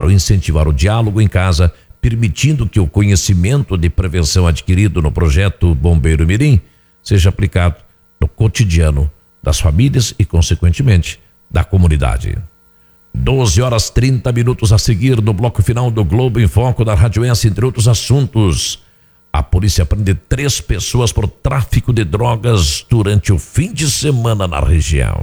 Claro, incentivar o diálogo em casa, permitindo que o conhecimento de prevenção adquirido no projeto Bombeiro Mirim seja aplicado no cotidiano das famílias e, consequentemente, da comunidade. 12h30 a seguir, no bloco final do Globo em Foco da Rádio S, entre outros assuntos. A polícia prende 3 pessoas por tráfico de drogas durante o fim de semana na região.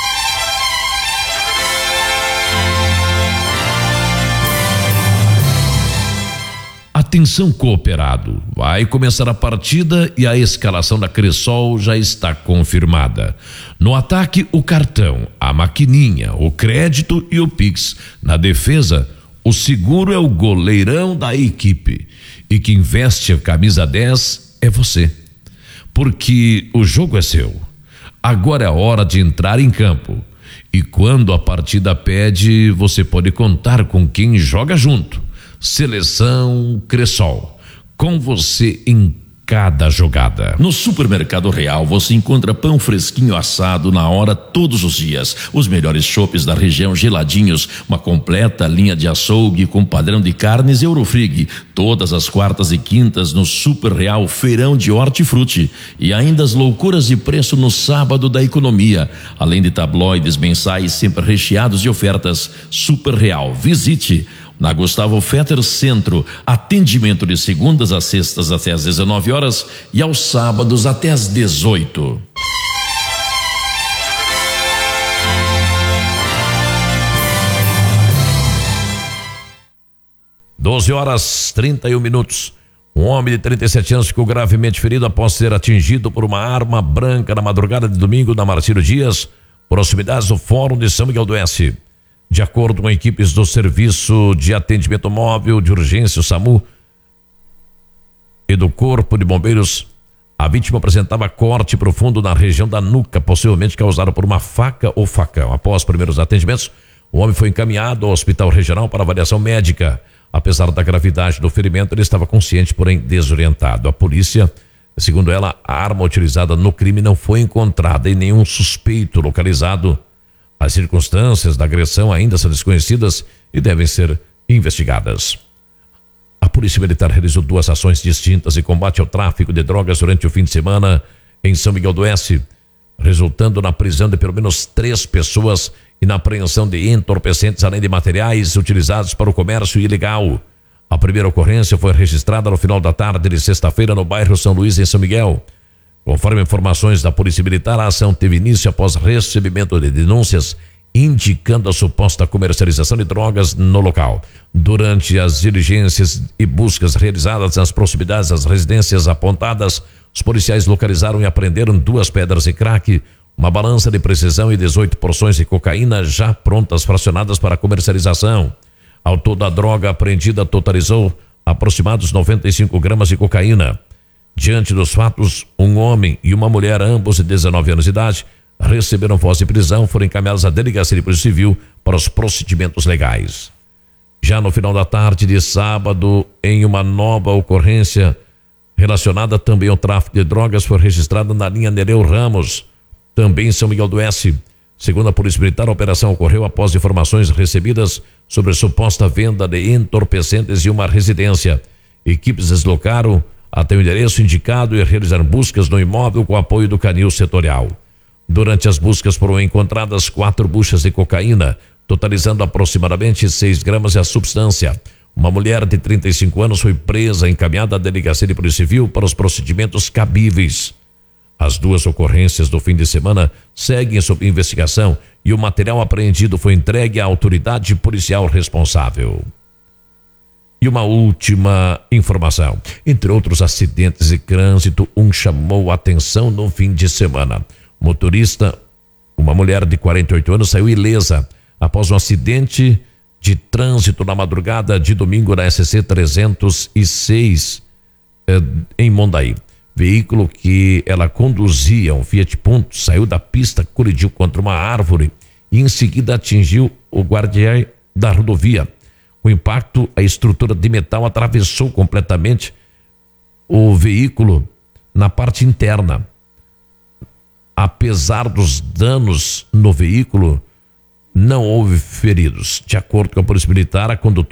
Atenção, cooperado, vai começar a partida e a escalação da Cressol já está confirmada. No ataque, o cartão, a maquininha, o crédito e o Pix. Na defesa, o seguro é o goleirão da equipe. E quem veste a camisa 10 é você. Porque o jogo é seu. Agora é a hora de entrar em campo. E quando a partida pede, você pode contar com quem joga junto. Seleção Cressol, com você em cada jogada. No Supermercado Real você encontra pão fresquinho assado na hora todos os dias, os melhores chopes da região geladinhos, uma completa linha de açougue com padrão de carnes Eurofrig, todas as quartas e quintas no Super Real Feirão de Hortifruti, e ainda as loucuras de preço no sábado da economia, além de tabloides mensais sempre recheados de ofertas. Super Real, visite na Gustavo Fetter Centro, atendimento de segundas a sextas até às 19 horas e aos sábados até às 18. Doze horas 31 minutos. Um homem de 37 anos ficou gravemente ferido após ser atingido por uma arma branca na madrugada de domingo na Marcílio Dias, proximidades do Fórum de São Miguel do Oeste. De acordo com equipes do Serviço de Atendimento Móvel de Urgência, o SAMU, e do Corpo de Bombeiros, a vítima apresentava corte profundo na região da nuca, possivelmente causado por uma faca ou facão. Após primeiros atendimentos, o homem foi encaminhado ao Hospital Regional para avaliação médica. Apesar da gravidade do ferimento, ele estava consciente, porém desorientado. A polícia, segundo ela, a arma utilizada no crime não foi encontrada e nenhum suspeito localizado. As circunstâncias da agressão ainda são desconhecidas e devem ser investigadas. A Polícia Militar realizou 2 ações distintas de combate ao tráfico de drogas durante o fim de semana em São Miguel do Oeste, resultando na prisão de pelo menos 3 pessoas e na apreensão de entorpecentes, além de materiais utilizados para o comércio ilegal. A primeira ocorrência foi registrada no final da tarde de sexta-feira no bairro São Luís, em São Miguel. Conforme informações da Polícia Militar, a ação teve início após recebimento de denúncias indicando a suposta comercialização de drogas no local. Durante as diligências e buscas realizadas nas proximidades das residências apontadas, os policiais localizaram e apreenderam 2 pedras de crack, uma balança de precisão e 18 porções de cocaína já prontas fracionadas para comercialização. Ao todo, a droga apreendida totalizou aproximados 95 gramas de cocaína. Diante dos fatos, um homem e uma mulher, ambos de 19 anos de idade, receberam voz de prisão, foram encaminhados à Delegacia de Polícia Civil para os procedimentos legais. Já no final da tarde de sábado, em uma nova ocorrência relacionada também ao tráfico de drogas, foi registrada na linha Nereu Ramos, também em São Miguel do Oeste. Segundo a Polícia Militar, a operação ocorreu após informações recebidas sobre a suposta venda de entorpecentes em uma residência. Equipes deslocaram até o endereço indicado e realizaram buscas no imóvel com apoio do canil setorial. Durante as buscas foram encontradas 4 buchas de cocaína, totalizando aproximadamente 6 gramas da substância. Uma mulher de 35 anos foi presa e encaminhada à Delegacia de Polícia Civil para os procedimentos cabíveis. As 2 ocorrências do fim de semana seguem sob investigação e o material apreendido foi entregue à autoridade policial responsável. E uma última informação. Entre outros acidentes de trânsito, um chamou a atenção no fim de semana. Motorista, uma mulher de 48 anos, saiu ilesa após um acidente de trânsito na madrugada de domingo na SC 306 em Mondaí. Veículo que ela conduzia, um Fiat Punto, saiu da pista, colidiu contra uma árvore e em seguida atingiu o guardião da rodovia. O impacto, a estrutura de metal atravessou completamente o veículo na parte interna. Apesar dos danos no veículo, não houve feridos. De acordo com a Polícia Militar, a condutora